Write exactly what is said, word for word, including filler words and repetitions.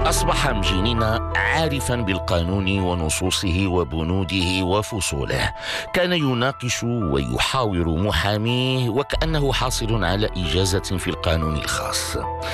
أصبح مجينينا عارفا بالقانون ونصوصه وبنوده وفصوله. كان يناقش ويحاور محاميه وكأنه حاصل على إجازة في القانون الخاص.